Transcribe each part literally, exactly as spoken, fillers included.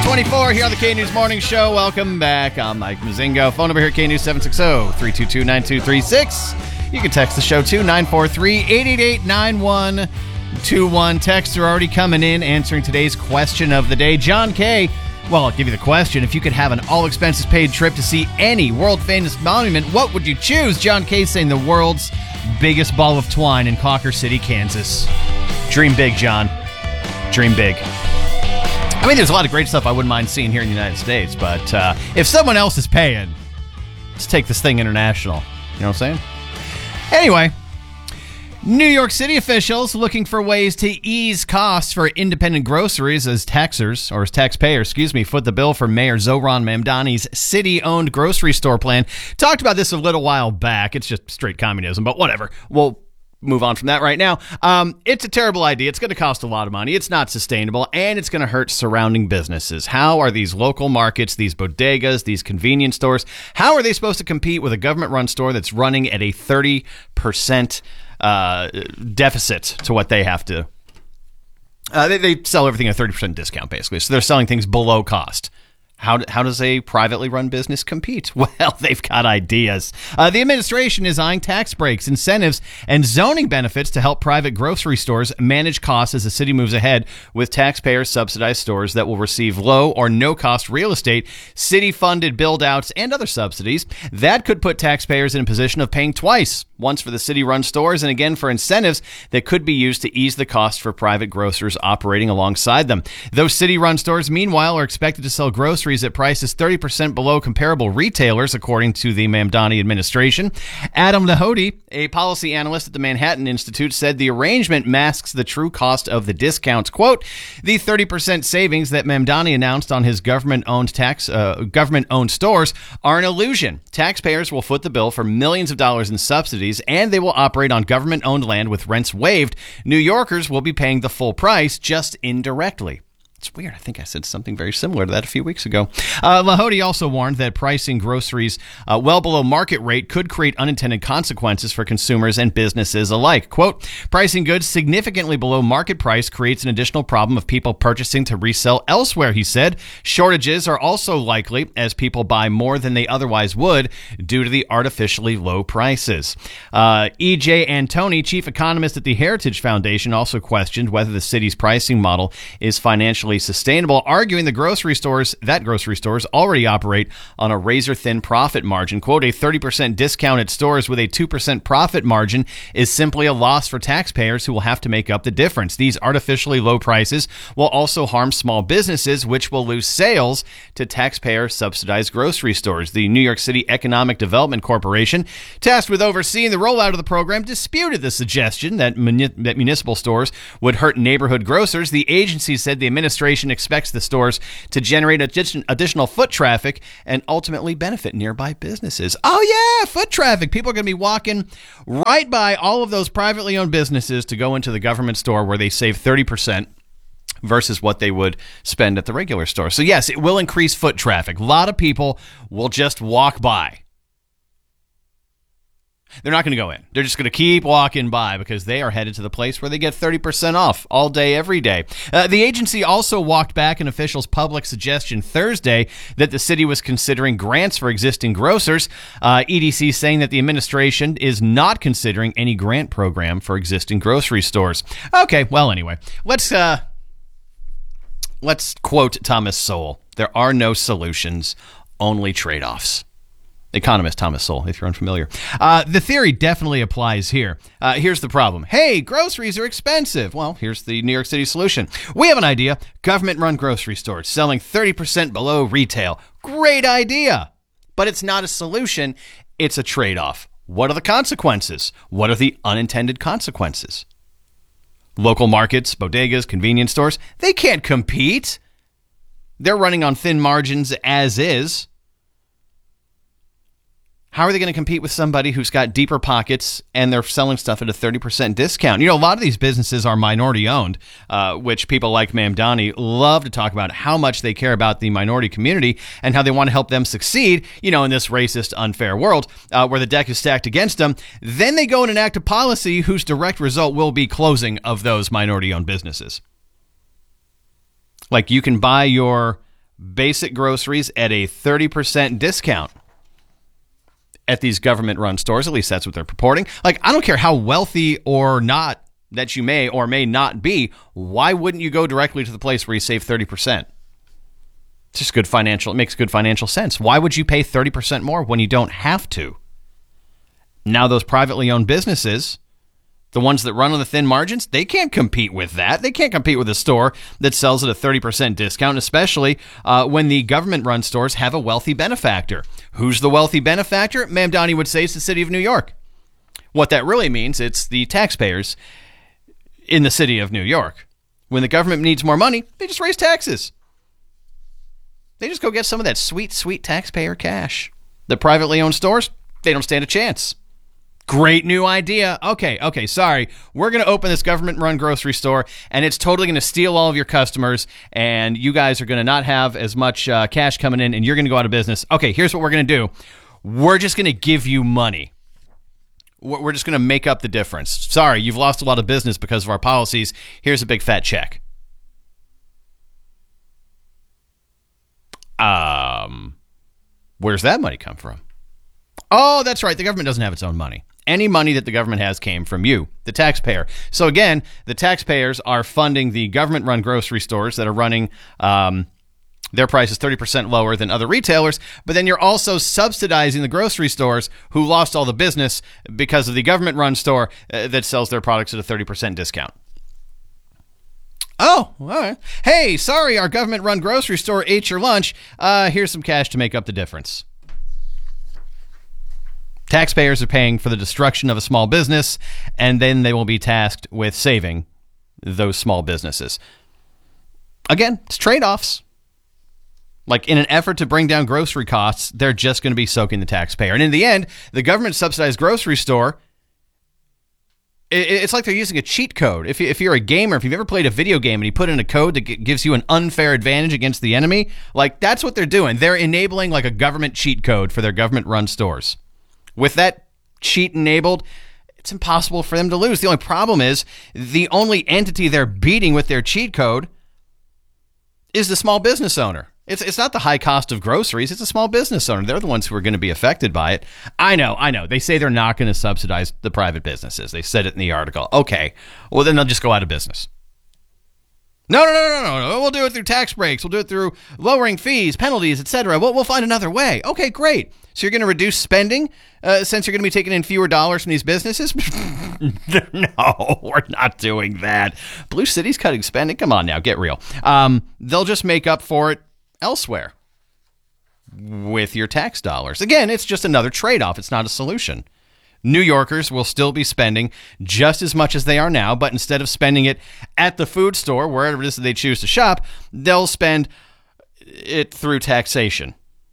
twenty-four here on the K-News Morning Show. Welcome back. I'm Mike Mazingo. Phone number here, K-News seven six zero, three two two, nine two three six. You can text the show too, nine four three, eight eight eight, nine one two one. Texts are already coming in answering today's question of the day. John K. Well, I'll give you the question. If you could have an all-expenses-paid trip to see any world-famous monument, what would you choose? John K. saying the world's biggest ball of twine in Cawker City, Kansas. Dream big, John. Dream big. I mean, there's a lot of great stuff I wouldn't mind seeing here in the United States, but uh, if someone else is paying, let's take this thing international. You know what I'm saying? Anyway, New York City officials looking for ways to ease costs for independent groceries as taxers, or as taxpayers, excuse me, foot the bill for Mayor Zohran Mamdani's city-owned grocery store plan. Talked about this a little while back. It's just straight communism, but whatever. We'll move on from that right now. Um, it's a terrible idea. It's going to cost a lot of money. It's not sustainable, and it's going to hurt surrounding businesses. How are these local markets, these bodegas, these convenience stores, how are they supposed to compete with a government-run store that's running at a thirty percent uh, deficit to what they have to? Uh, they, they sell everything at a thirty percent discount, basically. So they're selling things below cost. How, how does a privately run business compete? Well, they've got ideas. Uh, the administration is eyeing tax breaks, incentives, and zoning benefits to help private grocery stores manage costs as the city moves ahead with taxpayer-subsidized stores that will receive low or no-cost real estate, city-funded build-outs, and other subsidies. That could put taxpayers in a position of paying twice, once for the city-run stores and again for incentives that could be used to ease the cost for private grocers operating alongside them. Those city-run stores, meanwhile, are expected to sell groceries at prices thirty percent below comparable retailers, according to the Mamdani administration. Adam Lahody, a policy analyst at the Manhattan Institute, said the arrangement masks the true cost of the discounts. Quote, the thirty percent savings that Mamdani announced on his government-owned tax, uh, government-owned stores are an illusion. Taxpayers will foot the bill for millions of dollars in subsidies, and they will operate on government-owned land with rents waived. New Yorkers will be paying the full price, just indirectly. It's weird. I think I said something very similar to that a few weeks ago. Uh, Lahody also warned that pricing groceries uh, well below market rate could create unintended consequences for consumers and businesses alike. Quote, pricing goods significantly below market price creates an additional problem of people purchasing to resell elsewhere, he said. Shortages are also likely as people buy more than they otherwise would due to the artificially low prices. Uh, E J Antoni, chief economist at the Heritage Foundation, also questioned whether the city's pricing model is financially sustainable, arguing the grocery stores, that grocery stores already operate on a razor-thin profit margin. Quote, a thirty percent discount at stores with a two percent profit margin is simply a loss for taxpayers who will have to make up the difference. These artificially low prices will also harm small businesses, which will lose sales to taxpayer-subsidized grocery stores. The New York City Economic Development Corporation, tasked with overseeing the rollout of the program, disputed the suggestion that, muni- that municipal stores would hurt neighborhood grocers. The agency said the administration expects the stores to generate addition, additional foot traffic and ultimately benefit nearby businesses. Oh, yeah, foot traffic. People are going to be walking right by all of those privately owned businesses to go into the government store where they save thirty percent versus what they would spend at the regular store. So, yes, it will increase foot traffic. A lot of people will just walk by. They're not going to go in. They're just going to keep walking by because they are headed to the place where they get thirty percent off all day, every day. Uh, the agency also walked back an official's public suggestion Thursday that the city was considering grants for existing grocers. Uh, E D C saying that the administration is not considering any grant program for existing grocery stores. Okay, well, anyway, let's uh, let's quote Thomas Sowell. There are no solutions, only trade-offs. Economist Thomas Sowell, if you're unfamiliar. Uh, the theory definitely applies here. Uh, here's the problem. Hey, groceries are expensive. Well, here's the New York City solution. We have an idea. Government-run grocery stores selling thirty percent below retail. Great idea. But it's not a solution. It's a trade-off. What are the consequences? What are the unintended consequences? Local markets, bodegas, convenience stores, they can't compete. They're running on thin margins as is. How are they going to compete with somebody who's got deeper pockets and they're selling stuff at a thirty percent discount? You know, a lot of these businesses are minority owned, uh, which people like Mamdani love to talk about how much they care about the minority community and how they want to help them succeed, you know, in this racist, unfair world uh, where the deck is stacked against them. Then they go and enact a policy whose direct result will be closing of those minority owned businesses. Like you can buy your basic groceries at a thirty percent discount at these government-run stores. At least that's what they're purporting. Like, I don't care how wealthy or not that you may or may not be. Why wouldn't you go directly to the place where you save thirty percent? It's just good financial. It makes good financial sense. Why would you pay thirty percent more when you don't have to? Now, those privately owned businesses, the ones that run on the thin margins, they can't compete with that. They can't compete with a store that sells at a thirty percent discount, especially uh, when the government-run stores have a wealthy benefactor. Who's the wealthy benefactor? Mamdani would say it's the city of New York. What that really means, it's the taxpayers in the city of New York. When the government needs more money, they just raise taxes. They just go get some of that sweet, sweet taxpayer cash. The privately owned stores, they don't stand a chance. Great new idea. Okay, okay, sorry. We're going to open this government-run grocery store, and it's totally going to steal all of your customers, and you guys are going to not have as much uh, cash coming in, and you're going to go out of business. Okay, here's what we're going to do. We're just going to give you money. We're just going to make up the difference. Sorry, you've lost a lot of business because of our policies. Here's a big fat check. Um, where's that money come from? Oh, that's right. The government doesn't have its own money. Any money that the government has came from you, the taxpayer. So again, the taxpayers are funding the government-run grocery stores that are running um, their prices thirty percent lower than other retailers, but then you're also subsidizing the grocery stores who lost all the business because of the government-run store uh, that sells their products at a thirty percent discount. Oh, all right. Hey, sorry, our government-run grocery store ate your lunch. Uh, here's some cash to make up the difference. Taxpayers are paying for the destruction of a small business, and then they will be tasked with saving those small businesses. Again, it's trade-offs. Like, in an effort to bring down grocery costs, they're just going to be soaking the taxpayer. And in the end, the government-subsidized grocery store, it's like they're using a cheat code. If you're a gamer, if you've ever played a video game and you put in a code that gives you an unfair advantage against the enemy, like, that's what they're doing. They're enabling, like, a government cheat code for their government-run stores. With that cheat enabled, it's impossible for them to lose. The only problem is the only entity they're beating with their cheat code is the small business owner. It's it's not the high cost of groceries. It's a small business owner. They're the ones who are going to be affected by it. I know, I know. They say they're not going to subsidize the private businesses. They said it in the article. Okay, well, then they'll just go out of business. No, no, no, no, no, no. We'll do it through tax breaks. We'll do it through lowering fees, penalties, et cetera. We'll, we'll find another way. Okay, great. So you're going to reduce spending uh, since you're going to be taking in fewer dollars from these businesses? No, we're not doing that. Blue City's cutting spending. Come on now, get real. Um, they'll just make up for it elsewhere with your tax dollars. Again, it's just another trade-off. It's not a solution. New Yorkers will still be spending just as much as they are now, but instead of spending it at the food store, wherever it is that they choose to shop, they'll spend it through taxation.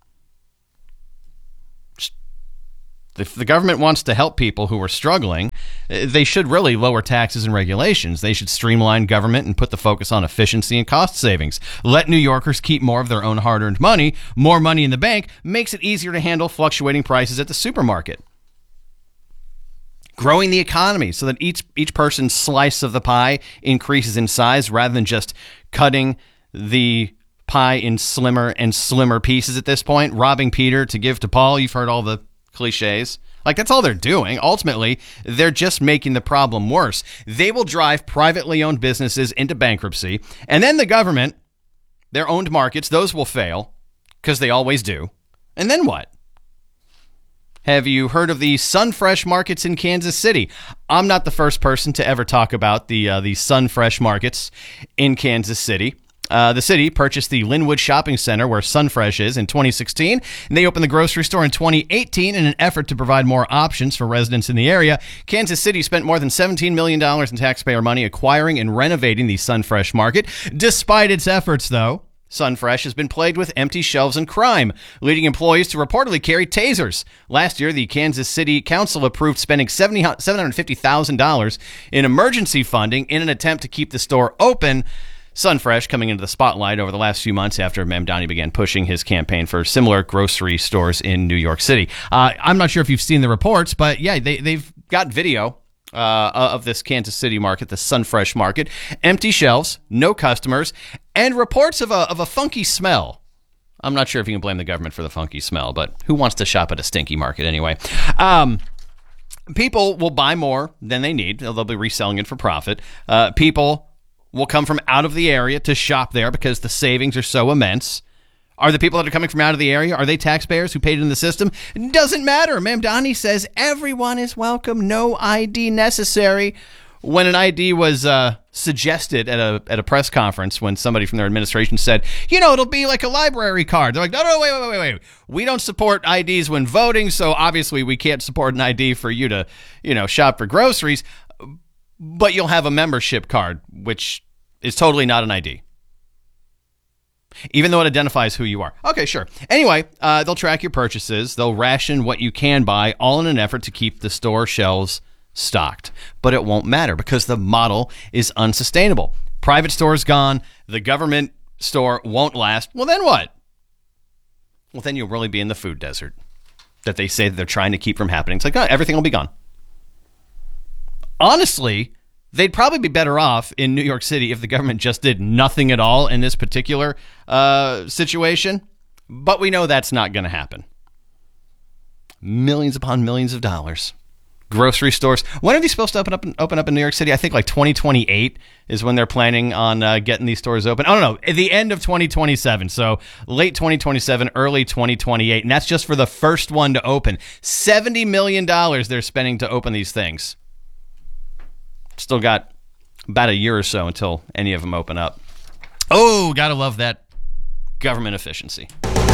If the government wants to help people who are struggling, they should really lower taxes and regulations. They should streamline government and put the focus on efficiency and cost savings. Let New Yorkers keep more of their own hard-earned money. More money in the bank makes it easier to handle fluctuating prices at the supermarket. Growing the economy so that each each person's slice of the pie increases in size rather than just cutting the pie in slimmer and slimmer pieces at this point. Robbing Peter to give to Paul. You've heard all the cliches. Like, that's all they're doing. Ultimately, they're just making the problem worse. They will drive privately owned businesses into bankruptcy, and then the government, their owned markets, those will fail, because they always do. And then what? Have you heard of the Sunfresh markets in Kansas City? I'm not the first person to ever talk about the uh, the Sunfresh markets in Kansas City. Uh, the city purchased the Linwood Shopping Center, where Sunfresh is, in twenty sixteen, and they opened the grocery store in twenty eighteen in an effort to provide more options for residents in the area. Kansas City spent more than seventeen million dollars in taxpayer money acquiring and renovating the Sunfresh market. Despite its efforts, though, Sunfresh has been plagued with empty shelves and crime, leading employees to reportedly carry tasers. Last year, the Kansas City Council approved spending seven hundred fifty thousand dollars in emergency funding in an attempt to keep the store open. Sunfresh coming into the spotlight over the last few months after Mamdani began pushing his campaign for similar grocery stores in New York City. Uh, I'm not sure if you've seen the reports, but yeah, they, they've got video uh, of this Kansas City market, the Sunfresh market. Empty shelves, no customers, and reports of a, of a funky smell. I'm not sure if you can blame the government for the funky smell, but who wants to shop at a stinky market anyway? Um, people will buy more than they need. They'll be reselling it for profit. Uh, people will come from out of the area to shop there because the savings are so immense. Are the people that are coming from out of the area, are they taxpayers who paid in the system? It doesn't matter. Mamdani says everyone is welcome. No I D necessary. When an I D was uh, suggested at a at a press conference, when somebody from their administration said, you know, it'll be like a library card. They're like, no, no, wait, wait, wait, wait. We don't support I Ds when voting, so obviously we can't support an I D for you to, you know, shop for groceries. But you'll have a membership card, which is totally not an I D. Even though it identifies who you are. Okay, sure. Anyway, uh, they'll track your purchases. They'll ration what you can buy, all in an effort to keep the store shelves stocked. But it won't matter because the model is unsustainable. Private store's gone. The government store won't last. Well, then what? Well, then you'll really be in the food desert that they say that they're trying to keep from happening. It's like, oh, everything will be gone. Honestly, they'd probably be better off in New York City if the government just did nothing at all in this particular uh, situation. But we know that's not going to happen. Millions upon millions of dollars. Grocery stores. When are these supposed to open up, open up in New York City? I think like twenty twenty-eight is when they're planning on uh, getting these stores open. I don't know. At the end of twenty twenty-seven. So late twenty twenty-seven, early twenty twenty-eight. And that's just for the first one to open. seventy million dollars they're spending to open these things. Still got about a year or so until any of them open up. Oh, gotta love that government efficiency.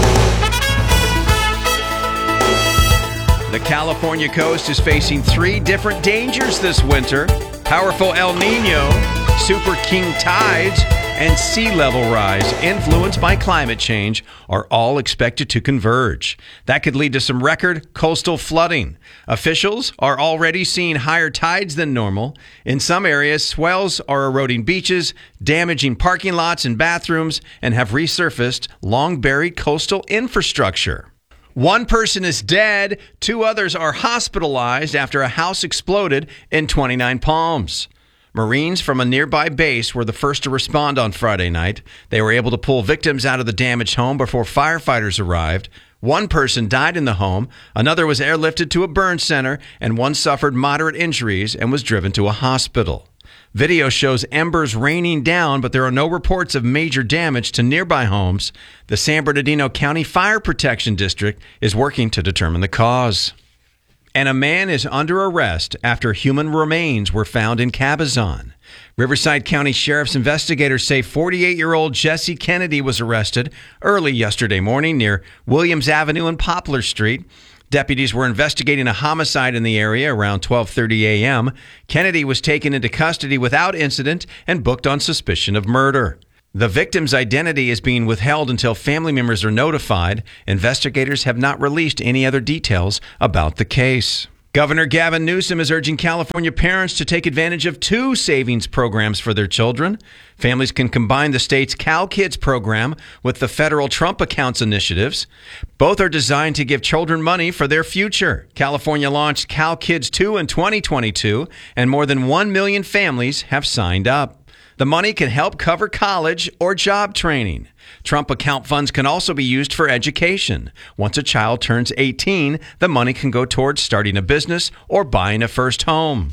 The California coast is facing three different dangers this winter. Powerful El Nino, super king tides, and sea level rise influenced by climate change are all expected to converge. That could lead to some record coastal flooding. Officials are already seeing higher tides than normal. In some areas, swells are eroding beaches, damaging parking lots and bathrooms, and have resurfaced long-buried coastal infrastructure. One person is dead. Two others are hospitalized after a house exploded in twenty-nine Palms. Marines from a nearby base were the first to respond on Friday night. They were able to pull victims out of the damaged home before firefighters arrived. One person died in the home, another was airlifted to a burn center, and one suffered moderate injuries and was driven to a hospital. Video shows embers raining down, but there are no reports of major damage to nearby homes. The San Bernardino County Fire Protection District is working to determine the cause. And a man is under arrest after human remains were found in Cabazon. Riverside County Sheriff's investigators say forty-eight-year-old Jesse Kennedy was arrested early yesterday morning near Williams Avenue and Poplar Street. Deputies were investigating a homicide in the area around twelve thirty a.m. Kennedy was taken into custody without incident and booked on suspicion of murder. The victim's identity is being withheld until family members are notified. Investigators have not released any other details about the case. Governor Gavin Newsom is urging California parents to take advantage of two savings programs for their children. Families can combine the state's Cal Kids program with the federal Trump Accounts initiatives. Both are designed to give children money for their future. California launched Cal Kids two in twenty twenty-two, and more than one million families have signed up. The money can help cover college or job training. Trump account funds can also be used for education. Once a child turns eighteen, the money can go towards starting a business or buying a first home.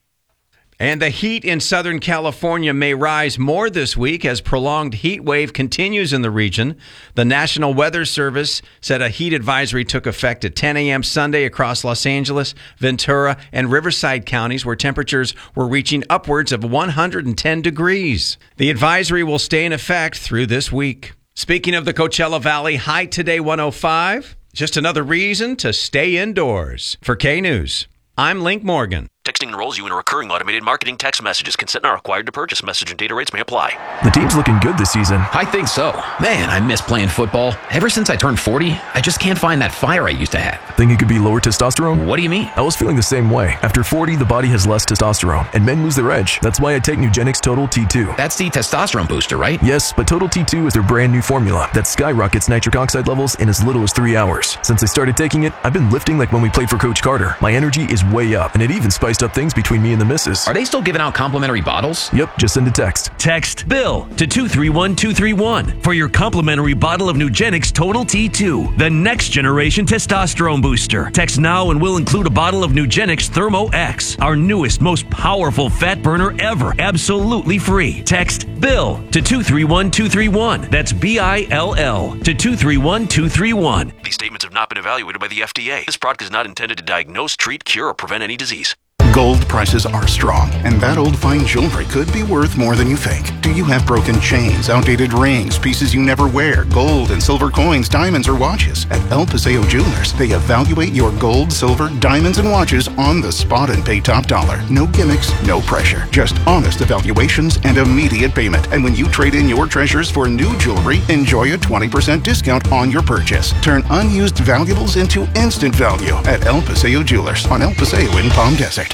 And the heat in Southern California may rise more this week as prolonged heat wave continues in the region. The National Weather Service said a heat advisory took effect at ten a.m. Sunday across Los Angeles, Ventura, and Riverside counties, where temperatures were reaching upwards of one hundred ten degrees. The advisory will stay in effect through this week. Speaking of the Coachella Valley, high today one oh five. Just another reason to stay indoors. For K-News, I'm Link Morgan. Texting enrolls you in a recurring automated marketing text messages. Consent not required to purchase. Message and data rates may apply. The team's looking good this season. I think so. Man, I miss playing football. Ever since I turned forty, I just can't find that fire I used to have. Think it could be lower testosterone? What do you mean? I was feeling the same way. After forty, the body has less testosterone, and men lose their edge. That's why I take Nugenix Total T two. That's the testosterone booster, right? Yes, but Total T two is their brand new formula that skyrockets nitric oxide levels in as little as three hours. Since I started taking it, I've been lifting like when we played for Coach Carter. My energy is way up, and it even spiced spiced up things between me and the missus. Are they still giving out complimentary bottles? Yep, just send a text. Text BILL to two three one two three one for your complimentary bottle of Nugenix Total T two, the next generation testosterone booster. Text now and we'll include a bottle of Nugenix Thermo X, our newest, most powerful fat burner ever, absolutely free. Text BILL to two three one two three one. That's B I L L to two three one two three one. These statements have not been evaluated by the F D A. This product is not intended to diagnose, treat, cure, or prevent any disease. Gold prices are strong, and that old fine jewelry could be worth more than you think. Do you have broken chains, outdated rings, pieces you never wear, gold and silver coins, diamonds, or watches? At El Paseo Jewelers, they evaluate your gold, silver, diamonds, and watches on the spot and pay top dollar. No gimmicks, no pressure. Just honest evaluations and immediate payment. And when you trade in your treasures for new jewelry, enjoy a twenty percent discount on your purchase. Turn unused valuables into instant value at El Paseo Jewelers on El Paseo in Palm Desert.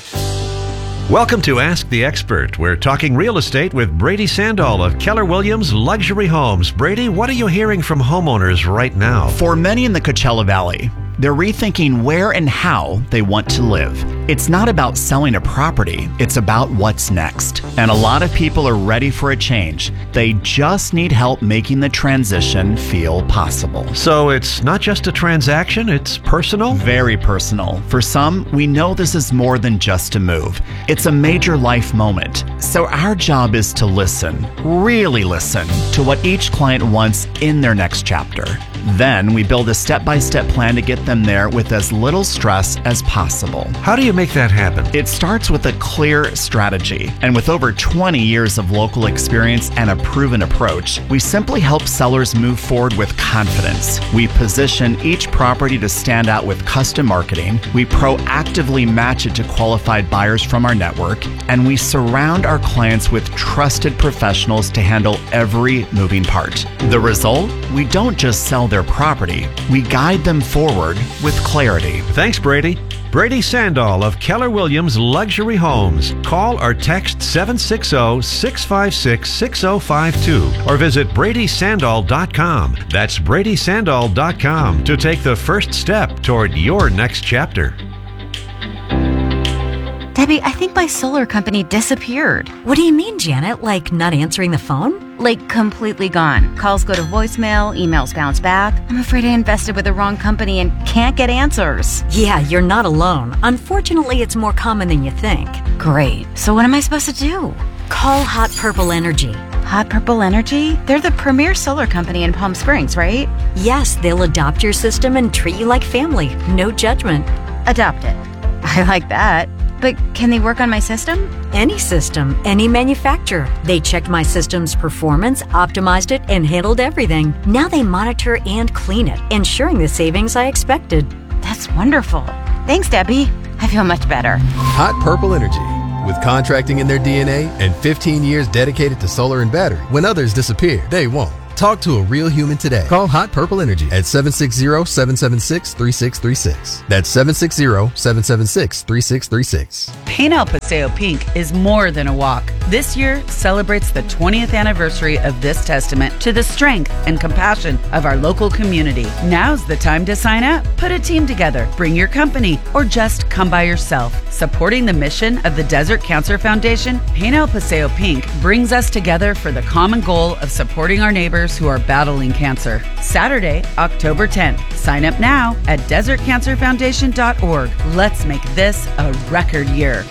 Welcome to Ask the Expert. We're talking real estate with Brady Sandall of Keller Williams Luxury Homes. Brady, what are you hearing from homeowners right now? For many in the Coachella Valley, they're rethinking where and how they want to live. It's not about selling a property, it's about what's next. And a lot of people are ready for a change. They just need help making the transition feel possible. So it's not just a transaction, it's personal? Very personal. For some, we know this is more than just a move. It's a major life moment. So our job is to listen, really listen, to what each client wants in their next chapter. Then we build a step-by-step plan to get them there with as little stress as possible. How do you make that happen? It starts with a clear strategy. And with over twenty years of local experience and a proven approach, we simply help sellers move forward with confidence. We position each property to stand out with custom marketing. We proactively match it to qualified buyers from our network. And we surround our clients with trusted professionals to handle every moving part. The result? We don't just sell their property, we guide them forward with clarity. Thanks, Brady. Brady Sandall of Keller Williams Luxury Homes. Call or text seven six zero, six five six, six zero five two or visit brady sandall dot com. That's brady sandall dot com to take the first step toward your next chapter. Debbie, I think my solar company disappeared. What do you mean, Janet? Like not answering the phone? Like completely gone. Calls go to voicemail, emails bounce back. I'm afraid I invested with the wrong company and can't get answers. Yeah, you're not alone. Unfortunately, it's more common than you think. Great. So what am I supposed to do? Call Hot Purple Energy. Hot Purple Energy? They're the premier solar company in Palm Springs, right? Yes, they'll adopt your system and treat you like family. No judgment. Adopt it. I like that. But can they work on my system? Any system, any manufacturer. They checked my system's performance, optimized it, and handled everything. Now they monitor and clean it, ensuring the savings I expected. That's wonderful. Thanks, Debbie. I feel much better. Hot Purple Energy. With contracting in their D N A and fifteen years dedicated to solar and battery, when others disappear, they won't. Talk to a real human today. Call Hot Purple Energy at seven six zero, seven seven six, three six three six. That's seven six zero, seven seven six, three six three six. Paint El Paseo Pink is more than a walk. This year celebrates the twentieth anniversary of this testament to the strength and compassion of our local community. Now's the time to sign up. Put a team together, bring your company, or just come by yourself. Supporting the mission of the Desert Cancer Foundation, Paint El Paseo Pink brings us together for the common goal of supporting our neighbors who are battling cancer. Saturday, October tenth. Sign up now at desert cancer foundation dot org. Let's make this a record year.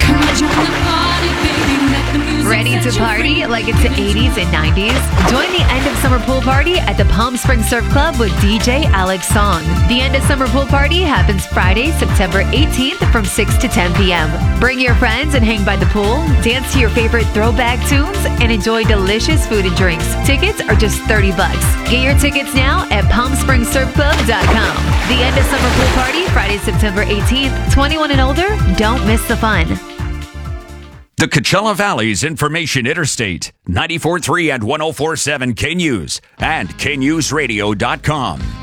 Ready to party like it's the eighties and nineties? Join the end of summer pool party at the Palm Springs Surf Club with D J Alex Song. The end of summer pool party happens Friday, September eighteenth from six to ten p.m. Bring your friends and hang by the pool, dance to your favorite throwback tunes, and enjoy delicious food and drinks. Tickets are just thirty bucks. Get your tickets now at palm springs surf club dot com. The end of summer pool party, Friday, September eighteenth. twenty-one and older, don't miss the fun. The Coachella Valley's Information Interstate, ninety-four point three and one oh four point seven K News and K News Radio dot com.